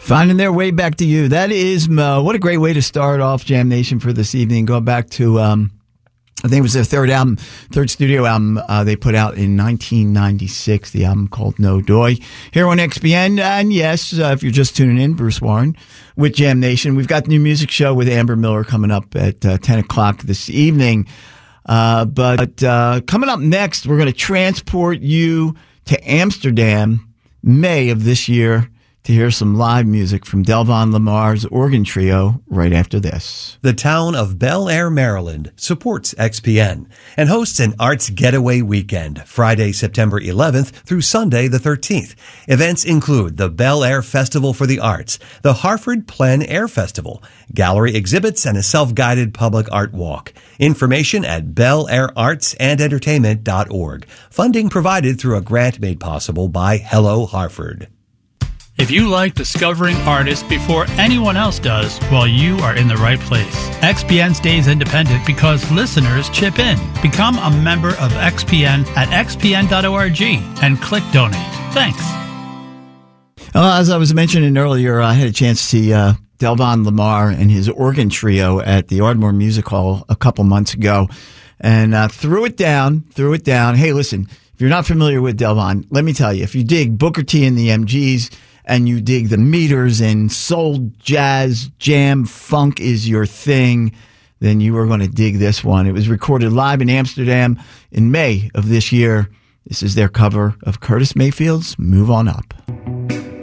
Finding their way back to you. That is Mo. What a great way to start off Jam Nation for this evening. Go back to, I think it was their third studio album they put out in 1996, the album called No Doy. Here on XPN, and yes, if you're just tuning in, Bruce Warren with Jam Nation. We've got the new music show with Amber Miller coming up at 10 o'clock this evening. But coming up next, we're going to transport you to Amsterdam, May of this year, to hear some live music from Delvon Lamar's organ trio right after this. The town of Bel Air, Maryland supports XPN and hosts an arts getaway weekend, Friday, September 11th through Sunday, the 13th. Events include the Bel Air Festival for the Arts, the Harford Plein Air Festival, gallery exhibits, and a self-guided public art walk. Information at belairartsandentertainment.org. Funding provided through a grant made possible by Hello Harford. If you like discovering artists before anyone else does, well, you are in the right place. XPN stays independent because listeners chip in. Become a member of XPN at xpn.org and click donate. Thanks. As I was mentioning earlier, I had a chance to see Delvon Lamar and his organ trio at the Ardmore Music Hall a couple months ago, and threw it down. Hey, listen, if you're not familiar with Delvon, let me tell you, if you dig Booker T and the MGs, and you dig the meters and soul, jazz, jam, funk is your thing, then you are going to dig this one. It was recorded live in Amsterdam in May of this year. This is their cover of Curtis Mayfield's Move On Up.